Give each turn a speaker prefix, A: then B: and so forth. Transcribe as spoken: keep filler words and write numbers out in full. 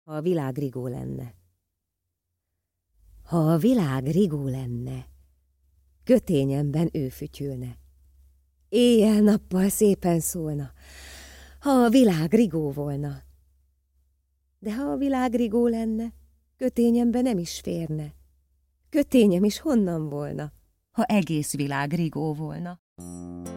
A: Ha a világ rigó lenne. Ha a világ rigó lenne, kötényemben ő fütyülne. Éjjel-nappal szépen szólna, ha a világ rigó volna. De ha a világ rigó lenne, kötényemben nem is férne. Kötényem is honnan volna, ha egész világ rigó volna?